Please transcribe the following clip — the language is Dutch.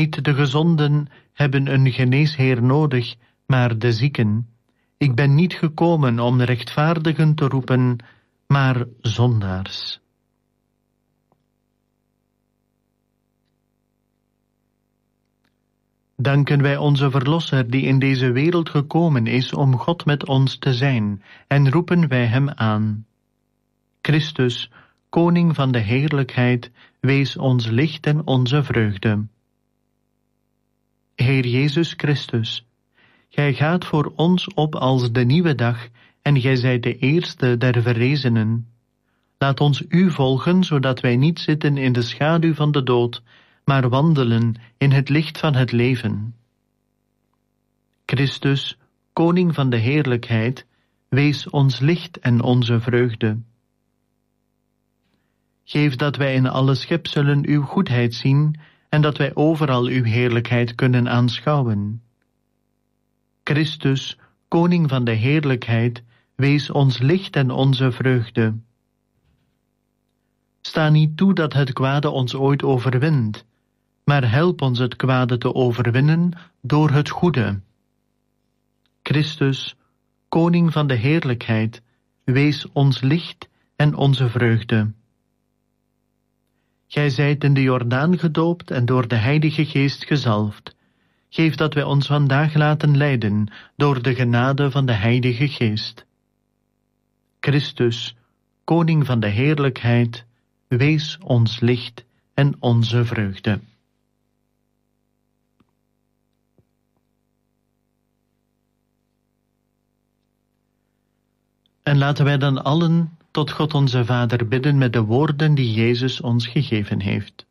Niet de gezonden hebben een geneesheer nodig, maar de zieken. Ik ben niet gekomen om rechtvaardigen te roepen, maar zondaars. Danken wij onze Verlosser die in deze wereld gekomen is om God met ons te zijn, en roepen wij hem aan. Christus, Koning van de heerlijkheid, wees ons licht en onze vreugde. Heer Jezus Christus, Gij gaat voor ons op als de nieuwe dag, en Gij zijt de eerste der verrezenen. Laat ons U volgen, zodat wij niet zitten in de schaduw van de dood, maar wandelen in het licht van het leven. Christus, Koning van de heerlijkheid, wees ons licht en onze vreugde. Geef dat wij in alle schepselen uw goedheid zien en dat wij overal uw heerlijkheid kunnen aanschouwen. Christus, Koning van de heerlijkheid, wees ons licht en onze vreugde. Sta niet toe dat het kwade ons ooit overwint, maar help ons het kwade te overwinnen door het goede. Christus, Koning van de heerlijkheid, wees ons licht en onze vreugde. Gij zijt in de Jordaan gedoopt en door de Heilige Geest gezalfd. Geef dat wij ons vandaag laten leiden door de genade van de Heilige Geest. Christus, Koning van de heerlijkheid, wees ons licht en onze vreugde. En laten wij dan allen tot God onze Vader bidden met de woorden die Jezus ons gegeven heeft.